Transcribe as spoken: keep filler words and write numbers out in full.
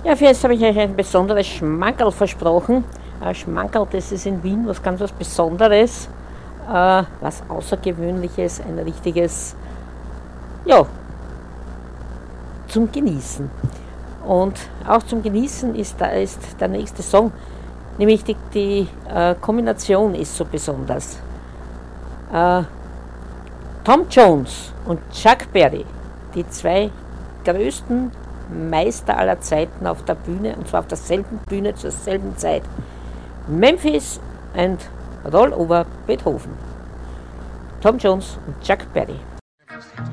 Ja, für jetzt habe ich euch ein besonderes Schmankerl versprochen. Äh, Schmankerl, das ist in Wien was ganz was Besonderes, äh, was Außergewöhnliches, ein richtiges, ja, zum Genießen. Und auch zum Genießen ist, da ist der nächste Song, nämlich die, die äh, Kombination ist so besonders. Äh, Tom Jones und Chuck Berry, die zwei größten Meister aller Zeiten auf der Bühne, und zwar auf derselben Bühne zur selben Zeit. Memphis and Roll Over Beethoven. Tom Jones und Chuck Berry.